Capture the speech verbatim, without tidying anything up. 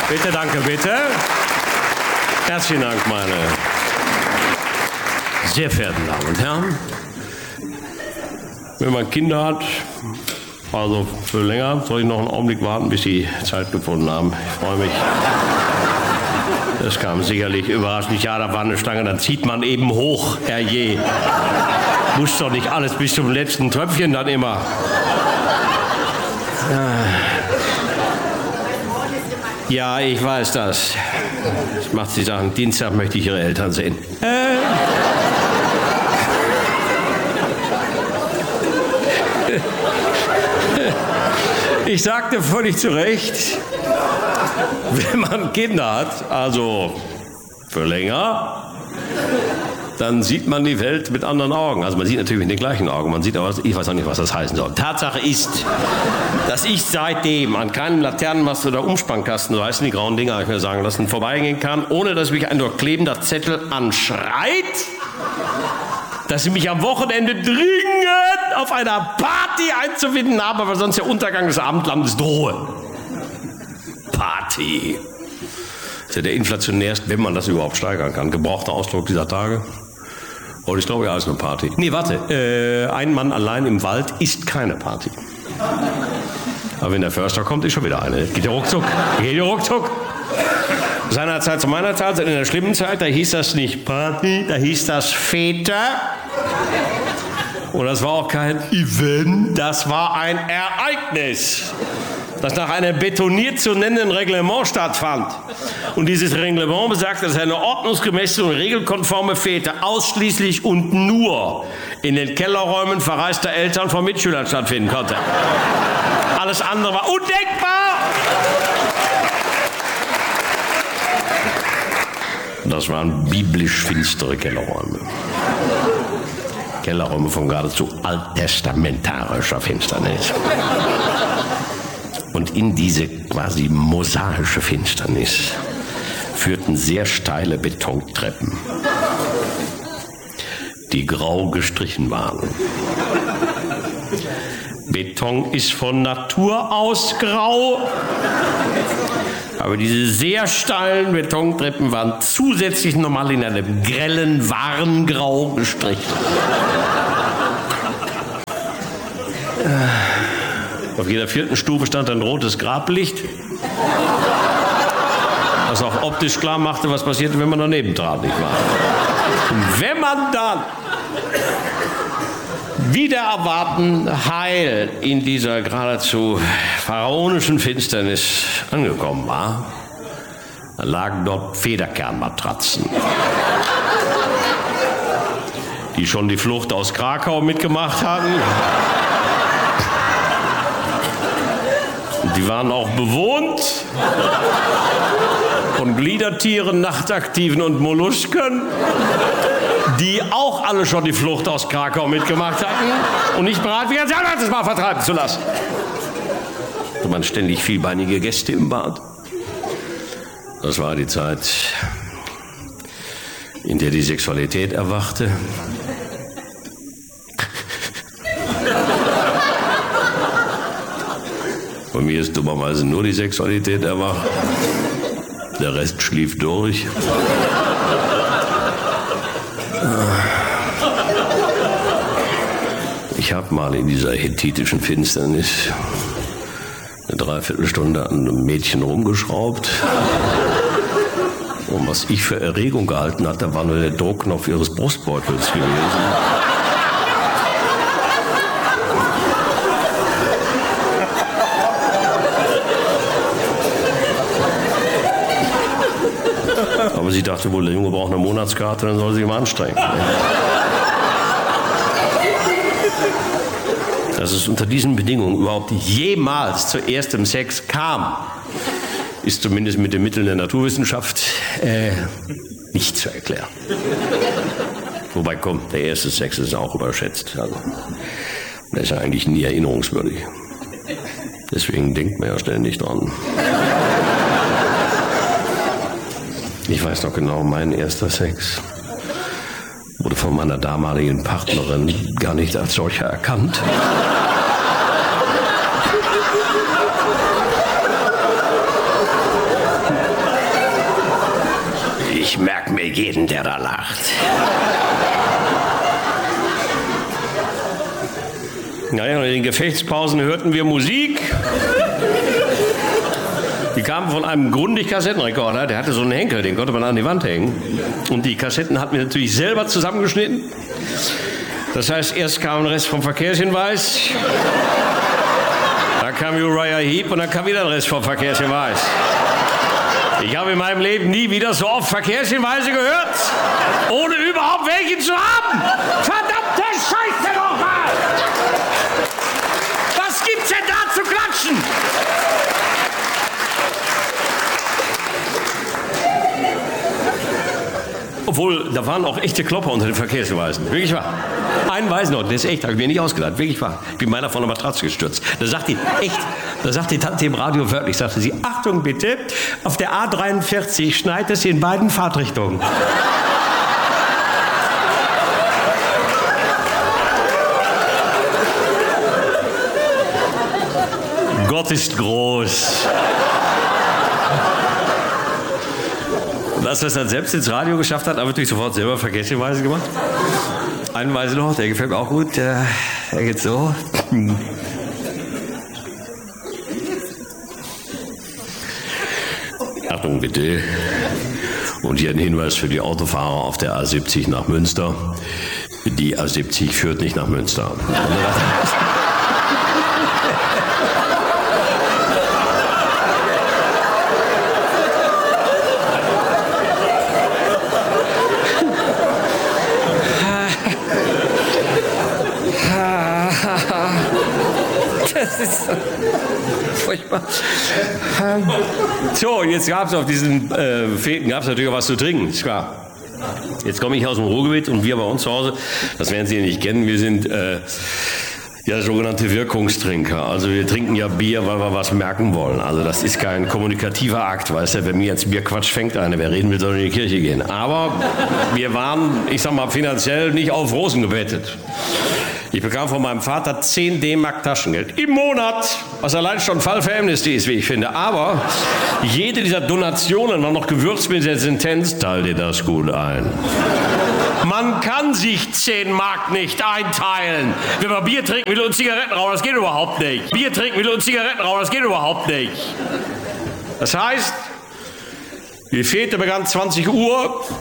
Bitte, danke, bitte. Herzlichen Dank, meine sehr verehrten Damen und Herren. Wenn man Kinder hat, also für länger, soll ich noch einen Augenblick warten, bis sie Zeit gefunden haben. Ich freue mich. Das kam sicherlich überraschend. Ja, da war eine Stange, dann zieht man eben hoch, herrje. Muss doch nicht alles bis zum letzten Tröpfchen dann immer. Ja, ich weiß das. Das macht sie sagen, Dienstag möchte ich Ihre Eltern sehen. Äh. Ich sagte völlig zu Recht, wenn man Kinder hat, also für länger, dann sieht man die Welt mit anderen Augen. Also man sieht natürlich mit den gleichen Augen, man sieht aber, ich weiß auch nicht, was das heißen soll. Tatsache ist, dass ich seitdem an keinem Laternenmast oder Umspannkasten, so heißen die grauen Dinger, habe ich mir sagen lassen, vorbeigehen kann, ohne dass mich ein durchklebender Zettel anschreit, dass sie mich am Wochenende dringend auf einer Party einzufinden habe, weil sonst der Untergang des Abendlandes drohe. Party. Das ist ja der inflationärste, wenn man das überhaupt steigern kann. Gebrauchter Ausdruck dieser Tage. Und ich glaube, ja, ist eine Party. Nee, warte. Äh, ein Mann allein im Wald ist keine Party. Aber wenn der Förster kommt, ist schon wieder eine. Geht ja ruckzuck. Geht ja ruckzuck. Seinerzeit zu meiner Zeit, in der schlimmen Zeit, da hieß das nicht Party, da hieß das Fete. Und das war auch kein Event, das war ein Ereignis, das nach einem betoniert zu nennenden Reglement stattfand. Und dieses Reglement besagt, dass eine ordnungsgemäße und regelkonforme Fete ausschließlich und nur in den Kellerräumen verreister Eltern von Mitschülern stattfinden konnte. Alles andere war undenkbar. Das waren biblisch finstere Kellerräume. Kellerräume von geradezu alttestamentarischer Finsternis. Und in diese quasi mosaische Finsternis führten sehr steile Betontreppen, die grau gestrichen waren. Beton ist von Natur aus grau. Aber diese sehr steilen Betontreppen waren zusätzlich nochmal in einem grellen Warngrau gestrichen. Auf jeder vierten Stufe stand ein rotes Grablicht, das auch optisch klar machte, was passierte, wenn man daneben trat, nicht wahr? Und wenn man dann wider Erwarten heil in dieser geradezu pharaonischen Finsternis angekommen war, dann lagen dort Federkernmatratzen, die schon die Flucht aus Krakau mitgemacht hatten. Die waren auch bewohnt von Gliedertieren, Nachtaktiven und Mollusken, die auch alle schon die Flucht aus Krakau mitgemacht hatten und nicht bereit wären, sich ein letztes Mal vertreiben zu lassen. Und man ständig vielbeinige Gäste im Bad. Das war die Zeit, in der die Sexualität erwachte. Bei mir ist dummerweise nur die Sexualität erwacht. Der Rest schlief durch. Ich habe mal in dieser hethitischen Finsternis eine Dreiviertelstunde an einem Mädchen rumgeschraubt. Und was ich für Erregung gehalten hatte, war nur der Druckknopf ihres Brustbeutels gewesen. Aber sie dachte wohl, der Junge braucht eine Monatskarte, dann soll sie sich mal anstrengen. Dass es unter diesen Bedingungen überhaupt jemals zu erstem Sex kam, ist zumindest mit den Mitteln der Naturwissenschaft äh, nicht zu erklären. Wobei, komm, der erste Sex ist auch überschätzt. Also, der ist ja eigentlich nie erinnerungswürdig. Deswegen denkt man ja ständig dran. Ich weiß noch genau, mein erster Sex wurde von meiner damaligen Partnerin gar nicht als solcher erkannt. Ich merke mir jeden, der da lacht. Naja, in den Gefechtspausen hörten wir Musik. Die kamen von einem Grundig-Kassettenrekorder, der hatte so einen Henkel, den konnte man an die Wand hängen. Und die Kassetten hatten wir natürlich selber zusammengeschnitten. Das heißt, erst kam ein Rest vom Verkehrshinweis, dann kam Uriah Heep und dann kam wieder ein Rest vom Verkehrshinweis. Ich habe in meinem Leben nie wieder so oft Verkehrshinweise gehört, ohne überhaupt welche zu haben. Verdammte Scheiße nochmal! Was gibt's denn da zu klatschen? Obwohl, da waren auch echte Klopper unter den Verkehrshinweisen. Wirklich wahr. Einen weiß noch, der ist echt, habe ich mir nicht ausgedacht. Wirklich wahr. Ich bin meiner von der Matratze gestürzt. Da sagt die, echt, da sagt die Tante im Radio wörtlich, sagte sie, Achtung bitte, auf der A dreiundvierzig schneit es in beiden Fahrtrichtungen. Gott ist groß. Und als er es dann selbst ins Radio geschafft hat, haben wir natürlich sofort selber Verkehrshinweise gemacht. Einen weiß ich noch, der gefällt mir auch gut. Der, der geht so. Achtung bitte. Und hier ein Hinweis für die Autofahrer auf der A siebzig nach Münster. Die A siebzig führt nicht nach Münster. Das ist so furchtbar. So, jetzt gab es auf diesen äh, Feten gab's natürlich auch was zu trinken, ist klar. Jetzt komme ich aus dem Ruhrgebiet und wir bei uns zu Hause, das werden Sie nicht kennen, wir sind äh, ja sogenannte Wirkungstrinker. Also wir trinken ja Bier, weil wir was merken wollen. Also das ist kein kommunikativer Akt, weißt du, wenn mir jetzt Bierquatsch fängt einer, wer reden will, soll in die Kirche gehen. Aber wir waren, ich sag mal, finanziell nicht auf Rosen gebettet. Ich bekam von meinem Vater zehn D-Mark Taschengeld im Monat, was allein schon Fall für Amnesty ist, wie ich finde. Aber jede dieser Donationen war noch gewürzt mit der Sentenz, teil dir das gut ein. Man kann sich zehn Mark nicht einteilen. Wenn man Bier trinken will und Zigaretten rauchen, das geht überhaupt nicht. Bier trinken will und Zigaretten rauchen, das geht überhaupt nicht. Das heißt, die Fete begann zwanzig Uhr.